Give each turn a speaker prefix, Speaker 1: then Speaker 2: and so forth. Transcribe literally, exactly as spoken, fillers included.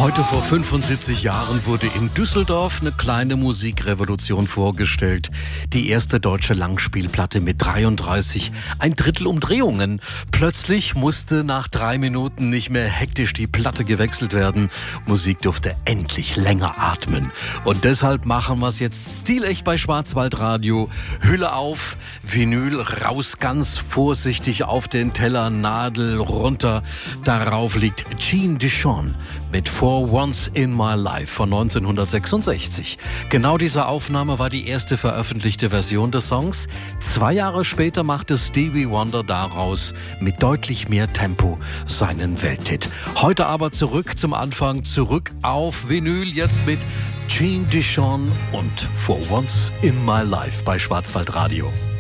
Speaker 1: Heute vor fünfundsiebzig Jahren wurde in Düsseldorf eine kleine Musikrevolution vorgestellt. Die erste deutsche Langspielplatte mit dreiunddreißig, ein Drittel Umdrehungen. Plötzlich musste nach drei Minuten nicht mehr hektisch die Platte gewechselt werden. Musik durfte endlich länger atmen. Und deshalb machen wir es jetzt stilecht bei Schwarzwaldradio. Hülle auf, Vinyl raus, ganz vorsichtig auf den Teller, Nadel runter. Darauf liegt Jean Dichon mit For Once in My Life von neunzehnhundertsechsundsechzig. Genau diese Aufnahme war die erste veröffentlichte Version des Songs. Zwei Jahre später machte Stevie Wonder daraus mit deutlich mehr Tempo seinen Welthit. Heute aber zurück zum Anfang, zurück auf Vinyl, jetzt mit Jean Dichon und For Once in My Life bei Schwarzwaldradio.